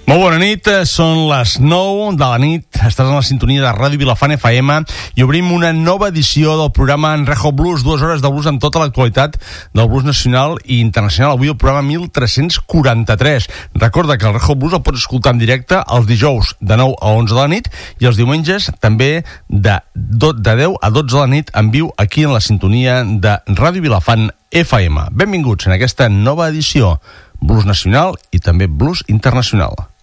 Molt bona nit, són les 9 de la nit, estàs en la sintonia de Ràdio Vilafant FM i obrim una nova edició del programa Enrejo Blues, 2 hores de blues amb tota l'actualitat del blues nacional i internacional. Avui el programa 1343. Recorda que el Enrejo Blues el pots escoltar en directe els dijous de 9 a 11 de la nit i els diumenges també de 10 a 12 de la nit en viu aquí en la sintonia de Ràdio Vilafant FM. Benvinguts en aquesta nova edició, blues nacional i també blues internacional.